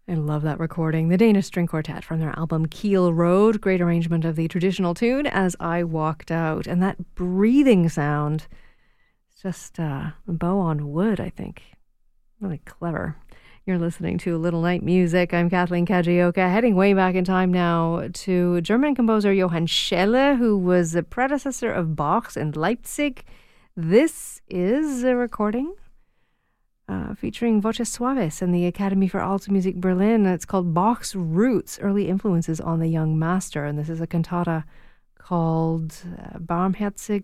I love that recording. The Danish String Quartet from their album Keel Road. Great arrangement of the traditional tune, As I Walked Out. And that breathing sound, it's just a bow on wood, I think. Really clever. You're listening to Little Night Music. I'm Kathleen Kajioka, heading way back in time now to German composer Johann Schelle, who was the predecessor of Bach in Leipzig. This is a recording featuring Voces Suaves and the Academy for Alte Musik Berlin. It's called Bach's Roots, Early Influences on the Young Master. And this is a cantata called Barmherzig